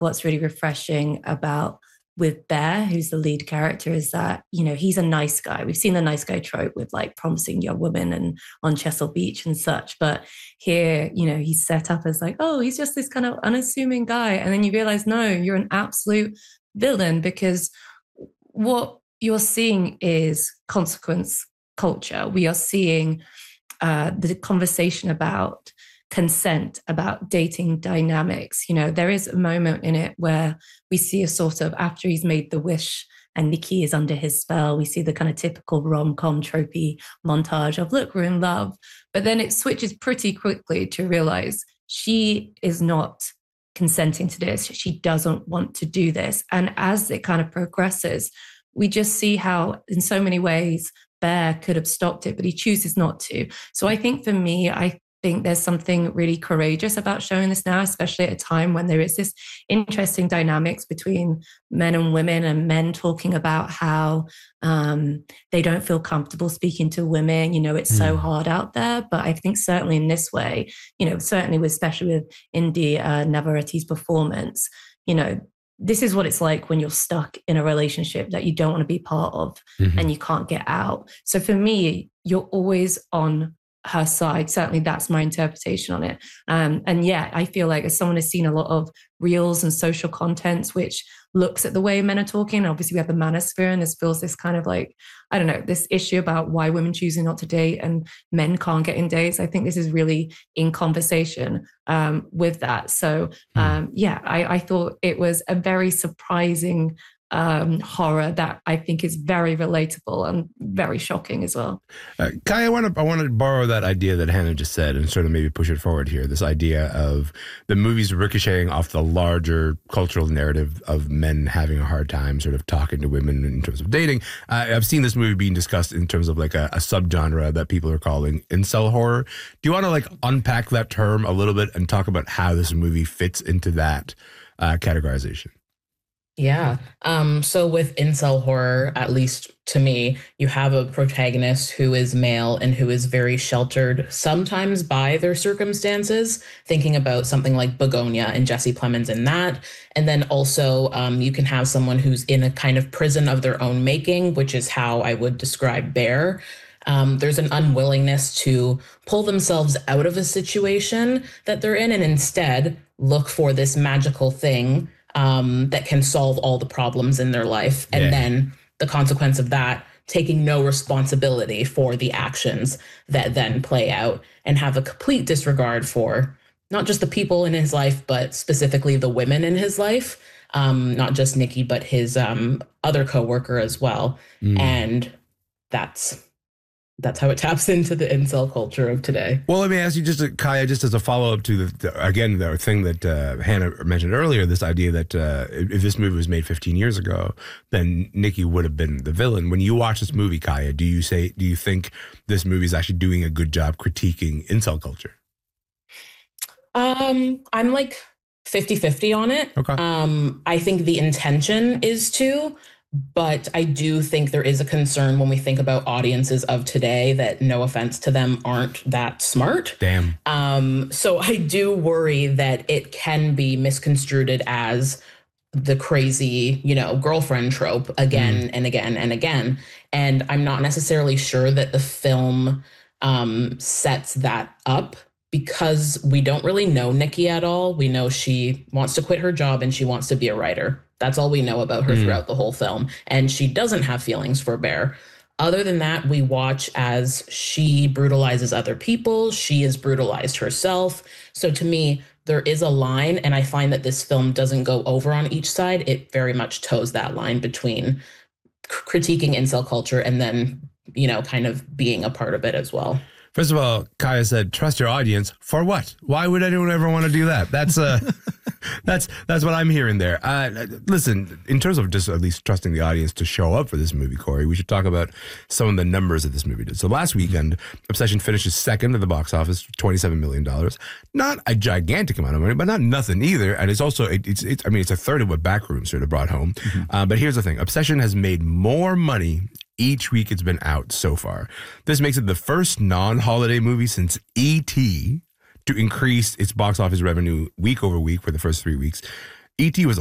what's really refreshing about with Bear, who's the lead character, is that, he's a nice guy. We've seen the nice guy trope with like promising young women and on Chesil Beach and such. But here, he's set up as like, oh, he's just this kind of unassuming guy. And then you realize, no, you're an absolute villain, because what you're seeing is consequence culture. We are seeing the conversation about consent, about dating dynamics. There is a moment in it where we see a sort of, after he's made the wish and Nikki is under his spell, we see the kind of typical rom-com tropey montage of, look, we're in love. But then it switches pretty quickly to realize she is not consenting to this. She doesn't want to do this. And as it kind of progresses, we just see how in so many ways Bear could have stopped it, but he chooses not to. So I think for me, I think there's something really courageous about showing this now, especially at a time when there is this interesting dynamics between men and women, and men talking about how they don't feel comfortable speaking to women. It's so hard out there. But I think certainly in this way, certainly especially with Indy Navarrete's performance, this is what it's like when you're stuck in a relationship that you don't want to be part of and you can't get out. So for me, you're always on her side. Certainly that's my interpretation on it. And yeah, I feel like as someone who's seen a lot of reels and social contents, which looks at the way men are talking, obviously we have the manosphere, and this feels this kind of like, I don't know, this issue about why women choosing not to date and men can't get in dates. I think this is really in conversation with that. So yeah, I thought it was a very surprising horror that I think is very relatable and very shocking as well. Kai, I want to borrow that idea that Hannah just said and sort of maybe push it forward here. This idea of the movies ricocheting off the larger cultural narrative of men having a hard time sort of talking to women in terms of dating. I've seen this movie being discussed in terms of like a subgenre that people are calling incel horror. Do you want to like unpack that term a little bit and talk about how this movie fits into that categorization? Yeah. So with incel horror, at least to me, you have a protagonist who is male and who is very sheltered, sometimes by their circumstances, thinking about something like Begonia and Jesse Plemons in that. And then also you can have someone who's in a kind of prison of their own making, which is how I would describe Bear. There's an unwillingness to pull themselves out of a situation that they're in and instead look for this magical thing that can solve all the problems in their life. And then the consequence of that, taking no responsibility for the actions that then play out, and have a complete disregard for not just the people in his life, but specifically the women in his life, not just Nikki, but his other coworker as well. And that's how it taps into the incel culture of today. Well, let me ask you just, Kaya, just as a follow-up to the thing that Hannah mentioned earlier, this idea that if this movie was made 15 years ago, then Nikki would have been the villain. When you watch this movie, Kaya, do you think this movie is actually doing a good job critiquing incel culture? I'm like 50-50 on it. Okay. I think the intention is to, but I do think there is a concern when we think about audiences of today that, no offense to them, aren't that smart. Damn. So I do worry that it can be misconstrued as the crazy, girlfriend trope again and again and again. And I'm not necessarily sure that the film sets that up, because we don't really know Nikki at all. We know she wants to quit her job and she wants to be a writer. That's all we know about her throughout the whole film. And she doesn't have feelings for Bear. Other than that, we watch as she brutalizes other people. She is brutalized herself. So to me, there is a line, and I find that this film doesn't go over on each side. It very much toes that line between critiquing incel culture and then, kind of being a part of it as well. First of all, Kaya said, trust your audience. For what? Why would anyone ever want to do that? That's that's what I'm hearing there. Listen, in terms of just at least trusting the audience to show up for this movie, Corey, we should talk about some of the numbers that this movie did. So last weekend, Obsession finishes second at the box office, $27 million. Not a gigantic amount of money, but not nothing either. And it's also, it's a third of what Backrooms sort of brought home. But here's the thing. Obsession has made more money each week it's been out so far. This makes it the first non-holiday movie since E.T. to increase its box office revenue week over week for the first 3 weeks. E.T. was